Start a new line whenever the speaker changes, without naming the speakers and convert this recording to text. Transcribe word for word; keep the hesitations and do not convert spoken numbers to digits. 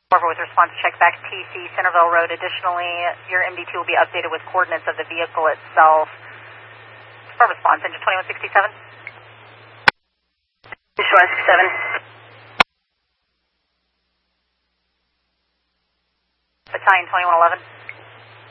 With response, check back T C Centerville Road. Additionally, your M D two will be updated with coordinates of the vehicle itself. For response, engine twenty-one sixty-seven.
Engine twenty-one sixty-seven.
Battalion twenty-one eleven.